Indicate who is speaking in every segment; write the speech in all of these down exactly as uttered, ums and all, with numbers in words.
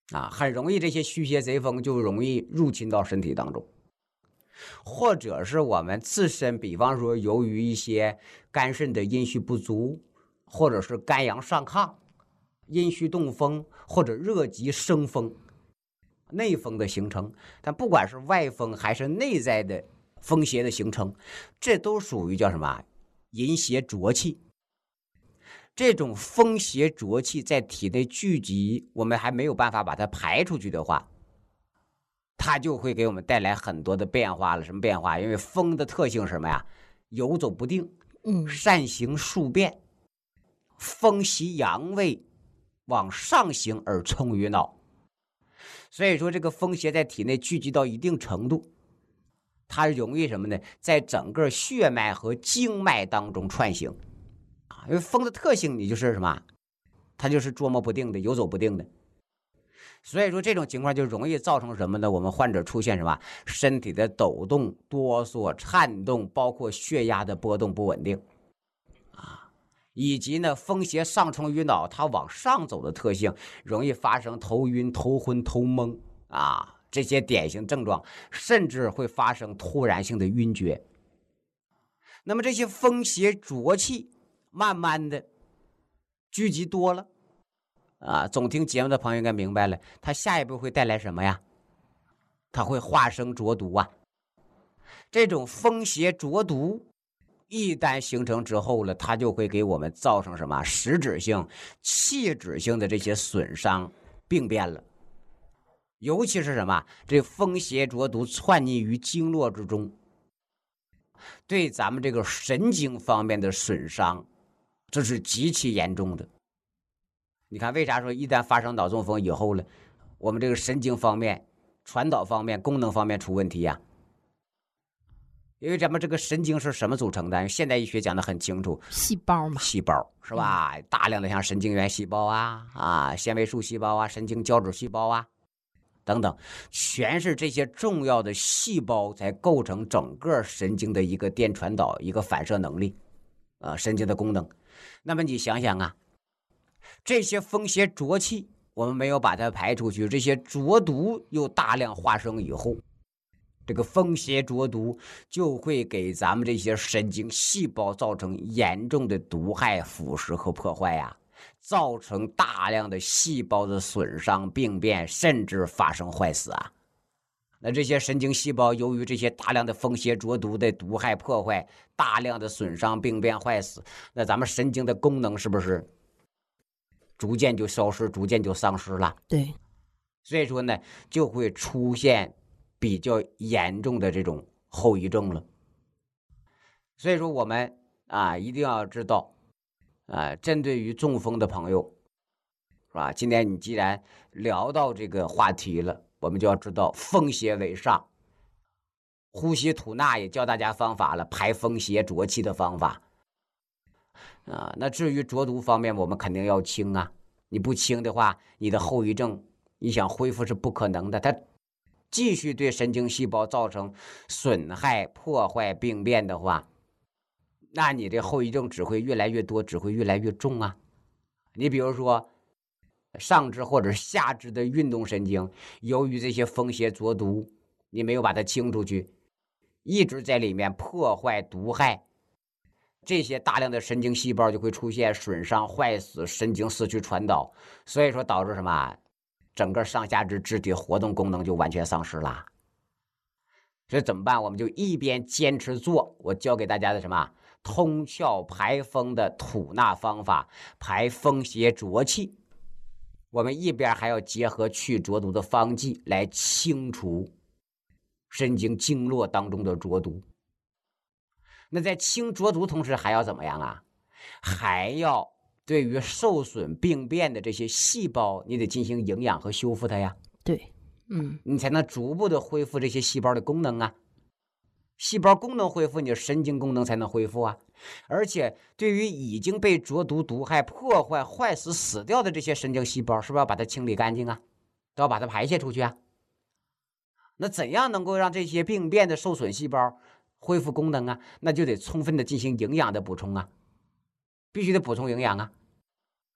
Speaker 1: 啊，很容易这些虚邪贼风就容易入侵到身体当中。或者是我们自身，比方说由于一些肝肾的阴虚不足，或者是肝阳上亢、阴虚动风，或者热极生风、内风的形成，但不管是外风还是内在的风邪的形成，这都属于叫什么淫邪浊气。这种风邪浊气在体内聚集，我们还没有办法把它排出去的话，它就会给我们带来很多的变化了。什么变化？因为风的特性是什么呀？游走不定，
Speaker 2: 嗯，
Speaker 1: 善行数变，风袭阳位，往上行而冲于脑。所以说，这个风邪在体内聚集到一定程度，它容易什么呢？在整个血脉和经脉当中串行。因为风的特性，你就是什么？它就是捉摸不定的，游走不定的。所以说这种情况就容易造成什么呢？我们患者出现什么？身体的抖动、哆嗦、颤动，包括血压的波动不稳定啊，以及呢风邪上冲于脑，它往上走的特性，容易发生头晕、头昏、头懵啊这些典型症状，甚至会发生突然性的晕厥。那么这些风邪浊气慢慢的聚集多了啊，总听节目的朋友应该明白了，它下一步会带来什么呀？它会化生浊毒啊。这种风邪浊毒一旦形成之后了，它就会给我们造成什么实质性、器质性的这些损伤病变了。尤其是什么？这风邪浊毒窜溺于经络之中，对咱们这个神经方面的损伤，这是极其严重的。你看，为啥说一旦发生脑中风以后了，我们这个神经方面、传导方面、功能方面出问题呀、啊？因为咱们这个神经是什么组成的？现代医学讲的很清楚，
Speaker 2: 细胞嘛，
Speaker 1: 细胞是吧？嗯、大量的像神经元细胞啊、啊纤维素细胞啊、神经胶质细胞啊等等，全是这些重要的细胞才构成整个神经的一个电传导、一个反射能力啊，神经的功能。那么你想想啊。这些风邪浊气我们没有把它排出去，这些浊毒又大量化生以后，这个风邪浊毒就会给咱们这些神经细胞造成严重的毒害、腐蚀和破坏呀、啊，造成大量的细胞的损伤、病变，甚至发生坏死啊。那这些神经细胞由于这些大量的风邪浊毒的毒害破坏，大量的损伤、病变、坏死，那咱们神经的功能是不是逐渐就消失，逐渐就丧失了？
Speaker 2: 对，
Speaker 1: 所以说呢，就会出现比较严重的这种后遗症了。所以说我们啊一定要知道啊，针对于中风的朋友，是吧？今天你既然聊到这个话题了，我们就要知道风邪为上，呼吸吐纳也教大家方法了，排风邪浊气的方法。啊，那至于浊毒方面，我们肯定要清啊！你不清的话，你的后遗症，你想恢复是不可能的。它继续对神经细胞造成损害、破坏、病变的话，那你的后遗症只会越来越多，只会越来越重啊！你比如说，上肢或者下肢的运动神经，由于这些风邪浊毒，你没有把它清出去，一直在里面破坏、毒害。这些大量的神经细胞就会出现损伤、坏死，神经失去传导，所以说导致什么？整个上下肢肢体活动功能就完全丧失了。所以怎么办？我们就一边坚持做我教给大家的什么通窍排风的吐纳方法，排风邪浊气，我们一边还要结合去浊毒的方剂来清除神经经络当中的浊毒。那在清浊毒同时还要怎么样啊？还要对于受损病变的这些细胞，你得进行营养和修复它呀。
Speaker 2: 对，嗯，
Speaker 1: 你才能逐步的恢复这些细胞的功能啊。细胞功能恢复，你的神经功能才能恢复啊。而且对于已经被浊毒毒害破坏、坏死、死掉的这些神经细胞，是不是要把它清理干净啊？都要把它排泄出去啊。那怎样能够让这些病变的受损细胞恢复功能啊？那就得充分的进行营养的补充啊，必须得补充营养啊。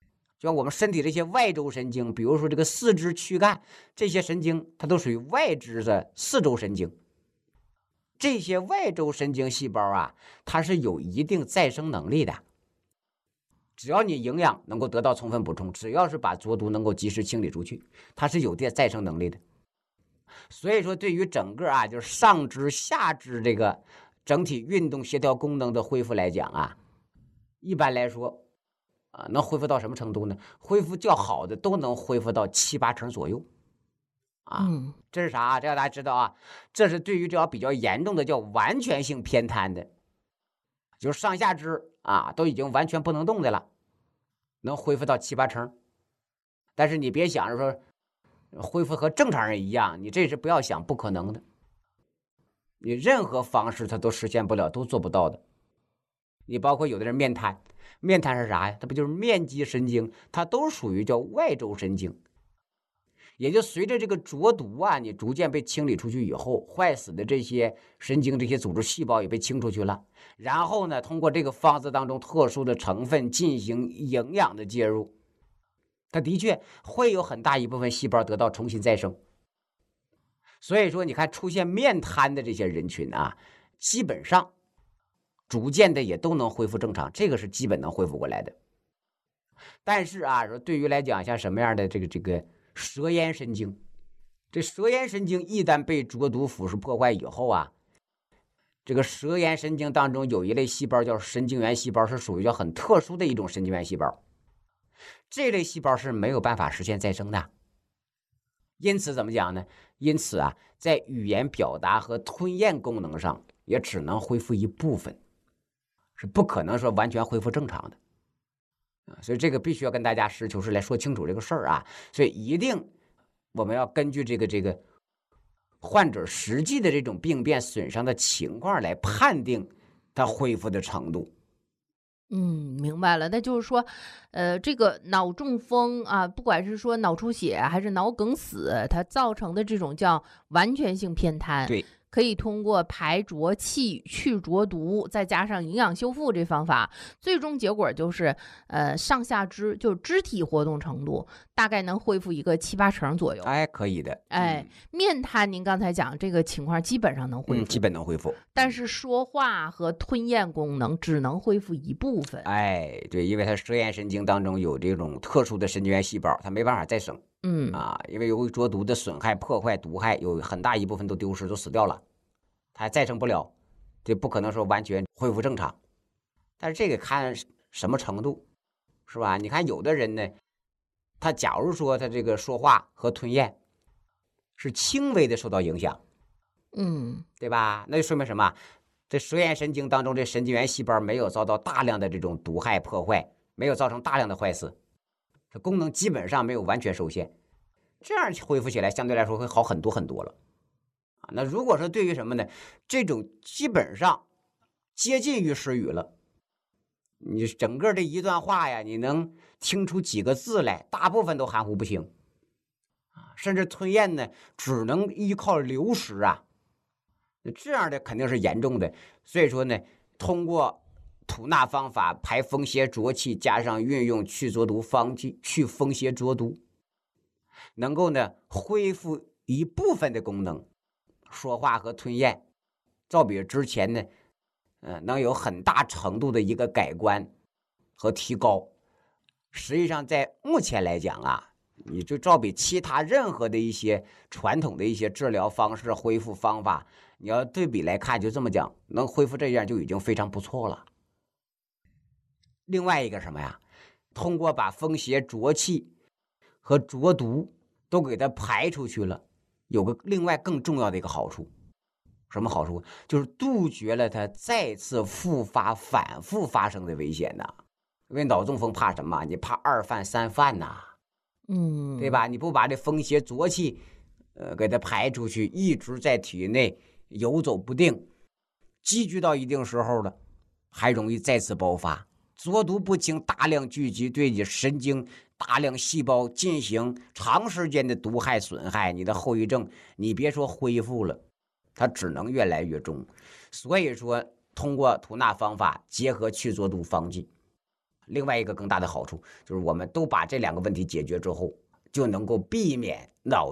Speaker 1: 就像我们身体这些外周神经，比如说这个四肢躯干，这些神经它都属于外支的四周神经。这些外周神经细胞啊，它是有一定再生能力的。只要你营养能够得到充分补充，只要是把浊毒能够及时清理出去，它是有点再生能力的。所以说，对于整个啊，就是上肢、下肢这个整体运动协调功能的恢复来讲啊，一般来说。啊，能恢复到什么程度呢？恢复较好的都能恢复到七八成左右，啊，
Speaker 2: 嗯，
Speaker 1: 这是啥？这要大家知道啊，这是对于这要比较严重的叫完全性偏瘫的，就是上下肢啊都已经完全不能动的了，能恢复到七八成。但是你别想着说恢复和正常人一样，你这是不要想，不可能的，你任何方式它都实现不了，都做不到的。你包括有的人面瘫。面瘫是啥呀？它不就是面基神经？它都属于叫外周神经，也就随着这个浊毒啊，你逐渐被清理出去以后，坏死的这些神经、这些组织细胞也被清出去了。然后呢，通过这个方子当中特殊的成分进行营养的介入，它的确会有很大一部分细胞得到重新再生。所以说，你看出现面瘫的这些人群啊，基本上。逐渐的也都能恢复正常，这个是基本能恢复过来的。但是啊，说对于来讲，像什么样的这个这个舌咽神经，这舌咽神经一旦被浊毒腐蚀破坏以后啊，这个舌咽神经当中有一类细胞叫神经元细胞，是属于叫很特殊的一种神经元细胞，这类细胞是没有办法实现再生的。因此怎么讲呢？因此啊，在语言表达和吞咽功能上，也只能恢复一部分。是不可能说完全恢复正常的，所以这个必须要跟大家实事求是来说清楚这个事儿啊。所以一定我们要根据这个这个患者实际的这种病变损伤的情况来判定他恢复的程度。
Speaker 2: 嗯，明白了。那就是说，呃，这个脑中风啊，不管是说脑出血还是脑梗死，它造成的这种叫完全性偏瘫。
Speaker 1: 对。
Speaker 2: 可以通过排浊气、去浊毒，再加上营养修复这方法，最终结果就是，呃，上下肢就是肢体活动程度大概能恢复一个七八成左右。
Speaker 1: 哎，可以的。
Speaker 2: 哎，面瘫您刚才讲这个情况基本上能恢复，
Speaker 1: 嗯、基本能恢复。
Speaker 2: 但是说话和吞咽功能只能恢复一部分。
Speaker 1: 哎，对，因为它舌咽神经当中有这种特殊的神经元细胞，它没办法再生。
Speaker 2: 嗯
Speaker 1: 啊，因为由于浊毒的损害、破坏、毒害，有很大一部分都丢失、都死掉了，它再生不了，这不可能说完全恢复正常。但是这个看什么程度，是吧？你看有的人呢，他假如说他这个说话和吞咽是轻微的受到影响，
Speaker 2: 嗯，
Speaker 1: 对吧？那就说明什么？这舌咽神经当中这神经元细胞没有遭到大量的这种毒害破坏，没有造成大量的坏死。它功能基本上没有完全受限，这样恢复起来相对来说会好很多很多了啊。那如果说对于什么呢？这种基本上接近于失语了，你整个这一段话呀，你能听出几个字来，大部分都含糊不清啊，甚至吞咽呢只能依靠流食啊，这样的肯定是严重的。所以说呢，通过吐纳方法排风邪浊气，加上运用去浊毒方剂去风邪浊毒，能够呢恢复一部分的功能，说话和吞咽照比之前呢，呃，能有很大程度的一个改观和提高。实际上在目前来讲啊，你就照比其他任何的一些传统的一些治疗方式、恢复方法，你要对比来看，就这么讲，能恢复这样就已经非常不错了。另外一个什么呀？通过把风邪浊气和浊毒都给它排出去了，有个另外更重要的一个好处，什么好处？就是杜绝了它再次复发、反复发生的危险呐。因为脑中风怕什么？你怕二犯、三犯呐，
Speaker 2: 嗯，
Speaker 1: 对吧？你不把这风邪浊气，呃，给它排出去，一直在体内游走不定，积聚到一定时候了，还容易再次爆发。浊毒不清，大量聚集，对你神经、大量细胞进行长时间的毒害损害，你的后遗症，你别说恢复了，它只能越来越重。所以说，通过吐纳方法结合去浊毒方剂， 另外一个更大的好处就是，我们都把这两个问题解决之后，就能够避免脑